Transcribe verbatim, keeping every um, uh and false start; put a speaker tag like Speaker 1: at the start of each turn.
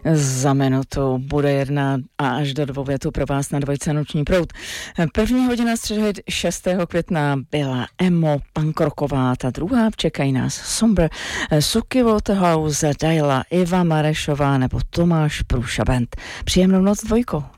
Speaker 1: Za minutu bude jedna a až do dvou je tu pro vás na dvojce Noční proud. První hodina středy šestého května byla Emo Pankroková, ta druhá čekají nás Somber, Suki Waterhouse, Dajla, Iva Marešová nebo Tomáš Průša Band. Příjemnou noc, dvojko.